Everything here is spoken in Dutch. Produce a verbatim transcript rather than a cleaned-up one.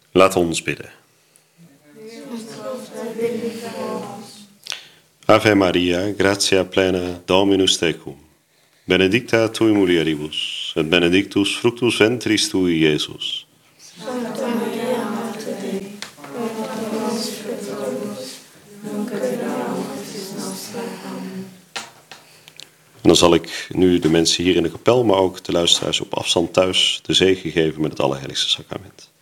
Laat ons bidden. Ave Maria, gratia plena, Dominus tecum. Benedicta tui mulieribus, et benedictus fructus ventris tui, Iesus. Santa Maria, Mater Dei, ora pro nobis peccatoribus, nunc et in hora mortis nostra. Amen. En dan zal ik nu de mensen hier in de kapel, maar ook de luisteraars op afstand thuis, de zegen geven met het Allerheiligste Sacrament.